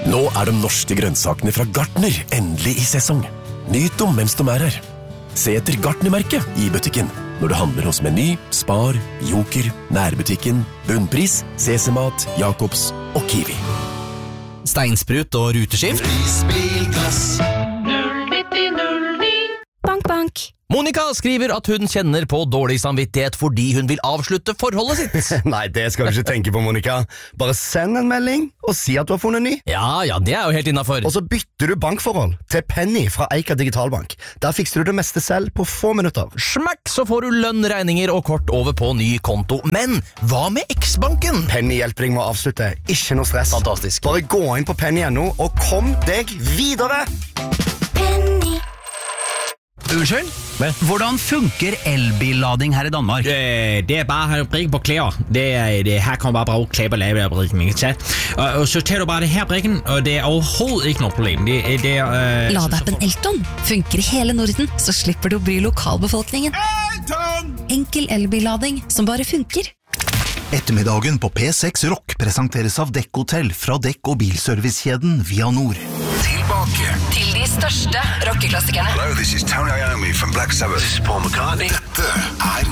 Nå de norske grønnsakene fra Gartner endelig i sesong. Nyt om mens de her. Se etter Gartner-merket i butikken når du handler hos Meny, Spar, Joker, Nærbutikken, Bunnpris, CC-mat, Jacobs og Kiwi. Steinsprut og ruteskift. Prisbilgass 09009. Bank, bank. Monica skriver at hun kjenner på dårlig samvittighet fordi hun vil avslutte forholdet sitt. Nei, det skal du ikke tenke på, Monica. Bare send en melding og si at du har funnet ny. Ja, det jo helt innenfor. Og så bytter du bankforhold til Penny fra Eika Digitalbank. Der fikser du det meste selv på få minutter. Smakk, så får du lønn, regninger og kort over på ny konto. Men hva med X-banken? Penny hjelper deg med å avslutte. Ikke noe stress. Fantastisk. Bare gå inn på penny.no og kom deg videre! Penny. Unnskyld? Hvordan funker elbillading her i Danmark? Det bare at brikke på klæder. Her kan man bare bruge klæder og lave det brikken, ikke sant? Og så tager du bare det her brikken, og det overhovedet ikke noe problem. Ladeappen Elton funker i hele Norden, så slipper du å bry lokalbefolkningen. Enkel elbillading som bare funker. Ettermiddagen på P6 Rock presenteres av Dekk-hotell fra Dekk- og bilservicekjeden Via Nord. Tilbake Til de største rockeklassikerne. Hello, this is Tony Iommi from Black Sabbath. This is Paul McCartney. Dette